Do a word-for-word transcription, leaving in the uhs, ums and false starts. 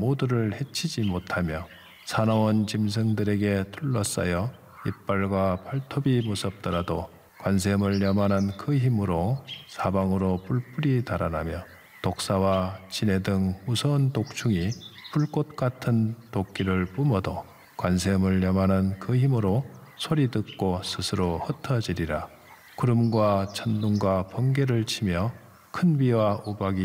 모두를 해치지 못하며 사나운 짐승들에게 둘러싸여 이빨과 발톱이 무섭더라도 관세음을 염하는 그 힘으로 사방으로 뿔뿔이 달아나며 독사와 진해 등 무서운 독충이 불꽃 같은 도끼를 뿜어도 관세음을 염하는 그 힘으로 소리 듣고 스스로 흩어지리라. 구름과 천둥과 번개를 치며 큰 비와 우박이